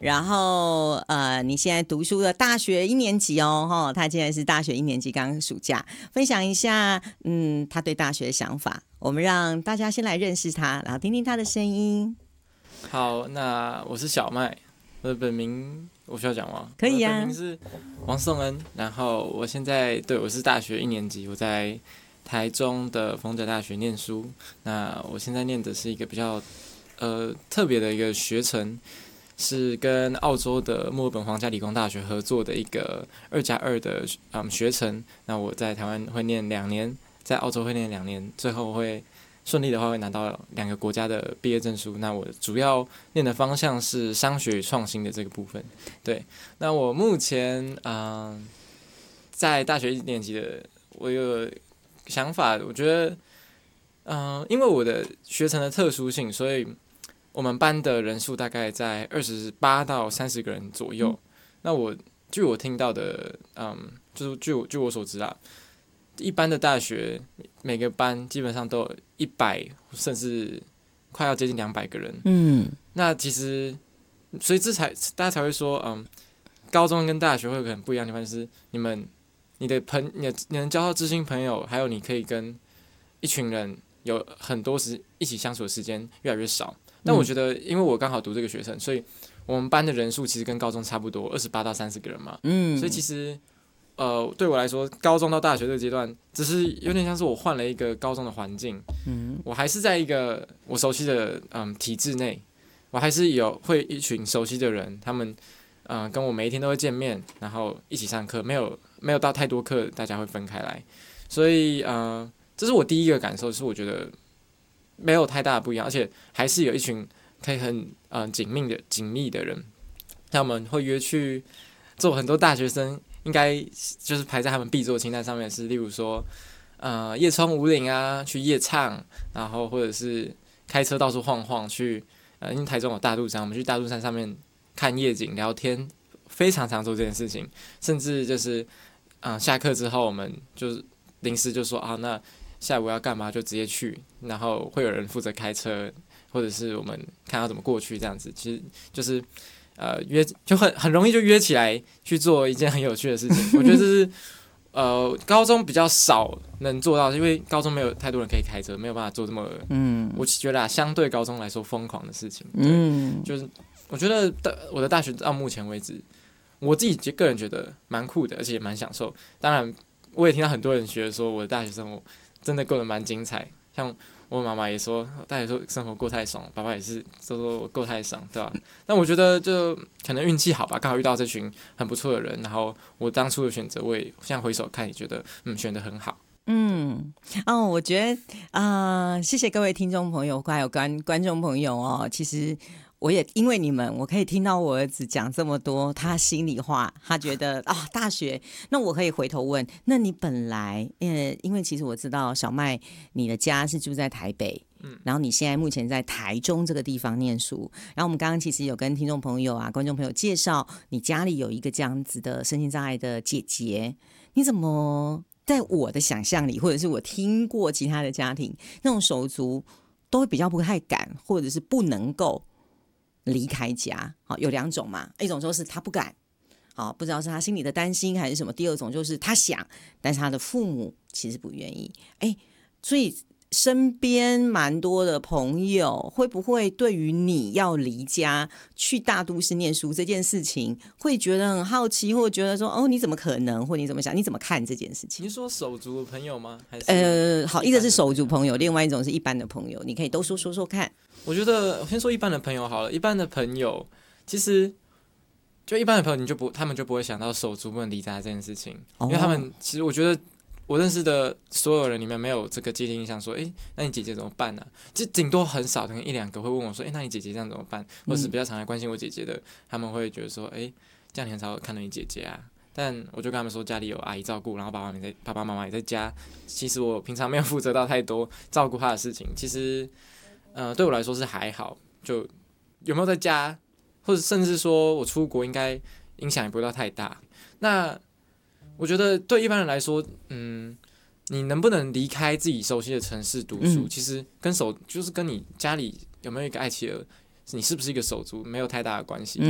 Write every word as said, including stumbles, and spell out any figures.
然后呃，你现在读书的大学一年级哦，哈，他现在是大学一年级，刚刚暑假，分享一下，嗯，他对大学的想法。我们让大家先来认识他，然后听听他的声音。 好，那我是小麦，我的本名我需要讲吗？ 可以啊。 我的本名是王颂恩，然后我现在对我是大学一年级，我在台中的逢甲大学念书。那我现在念的是一个比较呃特别的一个学程，是跟澳洲的墨尔本皇家理工大学合作的一个二加二的嗯学程。那我在台湾会念两年，在澳洲会念两年，最后会顺利的话会拿到两个国家的毕业证书。那我主要念的方向是商学与创新的这个部分。对，那我目前嗯、呃、在大学一年级的，我有想法，我觉得嗯、呃、因为我的学程的特殊性，所以我们班的人数大概在二十八到三十个人左右。嗯、那我据我听到的，嗯，就是据我据我所知啊，一般的大学每个班基本上都有一百，甚至快要接近两百个人。嗯，那其实，所以这才大家才会说，嗯，高中跟大学会有很不一样的地方，就是你们你的朋你的你能交到知心朋友，还有你可以跟一群人有很多时一起相处的时间越来越少。但我觉得，因为我刚好读这个学程，所以我们班的人数其实跟高中差不多，二十八到三十个人嘛。嗯，所以其实，呃，对我来说，高中到大学这个阶段，只是有点像是我换了一个高中的环境。嗯，我还是在一个我熟悉的嗯体制内，我还是有会一群熟悉的人，他们嗯、呃、跟我每一天都会见面，然后一起上课，没有没有到太多课，大家会分开来。所以呃，这是我第一个感受，是我觉得没有太大的不一样，而且还是有一群可以很呃紧密的紧密的人，他们会约去做很多大学生应该就是排在他们必做清单上面是，例如说呃夜冲五岭啊，去夜唱，然后或者是开车到处晃晃去，呃因为台中有大肚山，我们去大肚山上面看夜景聊天，非常常做这件事情，甚至就是呃下课之后我们就是临时就说啊那。下午要干嘛就直接去，然后会有人负责开车，或者是我们看要怎么过去这样子。其实就是呃约就很很容易就约起来去做一件很有趣的事情。我觉得这是呃高中比较少能做到，因为高中没有太多人可以开车，没有办法做这么嗯，我觉得啊相对高中来说疯狂的事情。嗯，就是我觉得我的大学到目前为止，我自己个人觉得蛮酷的，而且也蛮享受。当然，我也听到很多人觉得说我的大学生活真的过得蛮精彩，像我妈妈也说，大家说生活过太爽，爸爸也是说说我过太爽，对吧？但我觉得就可能运气好吧，刚好遇到这群很不错的人，然后我当初的选择，我也现在回首看，也觉得嗯选得很好。 嗯，哦，我觉得啊、呃，谢谢各位听众朋友还有观观众朋友哦，其实。我也因为你们，我可以听到我儿子讲这么多他心里话，他觉得啊，大学，那我可以回头问，那你本来，呃，因为其实我知道小麦你的家是住在台北，嗯，然后你现在目前在台中这个地方念书，然后我们刚刚其实有跟听众朋友啊、观众朋友介绍，你家里有一个这样子的身心障碍的姐姐，你怎么在我的想象里，或者是我听过其他的家庭，那种手足都会比较不太敢，或者是不能够离开家，好，有两种嘛，一种就是他不敢，好，不知道是他心里的担心还是什么；第二种就是他想，但是他的父母其实不愿意。哎，所以身边蛮多的朋友，会不会对于你要离家去大都市念书这件事情，会觉得很好奇，或者觉得说，哦，你怎么可能，或你怎么想，你怎么看这件事情？ 你是说手足的朋友吗？还是呃，好，一个是手足朋友，另外一种是一般的朋友，你可以都说说说看。 我觉得我先说一般的朋友好了，一般的朋友其实就一般的朋友，你就不他们就不会想到手足不能离家这件事情，因为他们其实我觉得我认识的所有人里面没有这个既定印象说，哎，那你姐姐怎么办呢、啊？就顶多很少可能一两个会问我说，哎，那你姐姐这样怎么办？或是比较常来关心我姐姐的，他们会觉得说，哎，这样你很少看到你姐姐啊。但我就跟他们说，家里有阿姨照顾，然后爸爸也在，爸爸妈妈也在家。其实我平常没有负责到太多照顾他的事情，其实。呃，对我来说是还好，就有没有在家，或者甚至说我出国，应该影响也不会到太大。那我觉得对一般人来说，嗯，你能不能离开自己熟悉的城市读书，嗯、其实跟手就是跟你家里有没有一个爱妻儿，你是不是一个手足，没有太大的关系。